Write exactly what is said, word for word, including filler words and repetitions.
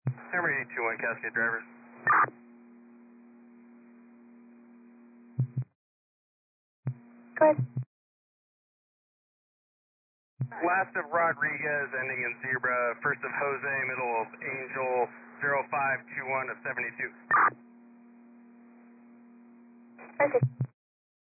Number eight two one, Cascade drivers. Good. Last of Rodriguez, ending in Zebra. First of Jose, middle of Angel, zero five two one of seventy-two. Perfect.